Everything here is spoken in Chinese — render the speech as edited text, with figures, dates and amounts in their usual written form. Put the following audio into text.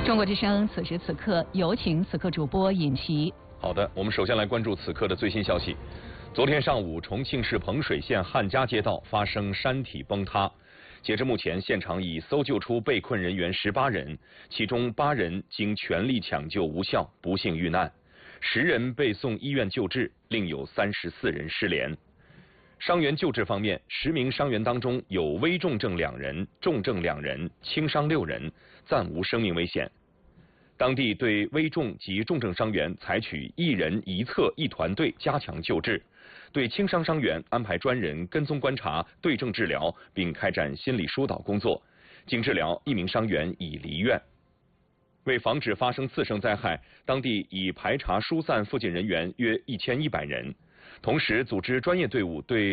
中国之声此时此刻有请此刻主播尹奇。 好的，我们首先来关注此刻的最新消息。昨天上午，重庆市彭水县汉家街道发生山体崩塌。截至目前，现场已搜救出被困人员18人，其中8人经全力抢救无效，不幸遇难；10人被送医院救治，另有34人失联。伤员救治方面，10名伤员当中有危重症2人、重症2人、轻伤6人，暂无生命危险。当地对危重及重症伤员采取1人1侧1团队加强救治，对轻伤伤员安排专人跟踪观察、对症治疗，并开展心理疏导工作。经治疗，1名伤员已离院。为防止发生次生灾害，当地已排查疏散附近人员约1100人，同时组织专业队伍对